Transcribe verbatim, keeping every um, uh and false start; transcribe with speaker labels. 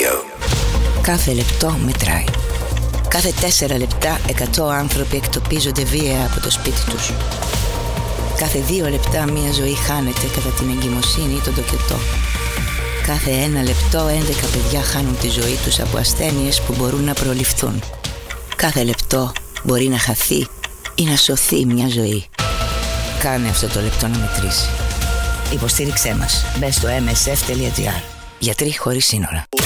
Speaker 1: Radio.
Speaker 2: Κάθε λεπτό μετράει. Κάθε τέσσερα λεπτά εκατό άνθρωποι εκτοπίζονται βία από το σπίτι τους. Κάθε δύο λεπτά μία ζωή χάνεται κατά την εγκυμοσύνη ή τον τοκετό. Κάθε ένα λεπτό έντεκα παιδιά χάνουν τη ζωή τους από ασθένειες που μπορούν να προληφθούν. Κάθε λεπτό μπορεί να χαθεί ή να σωθεί μια ζωή. Κάνε αυτό το λεπτό να μετρήσει. Υποστήριξέ μας. Μπες στο εμ ες εφ τελεία τζι άρ. Γιατροί χωρίς σύνορα.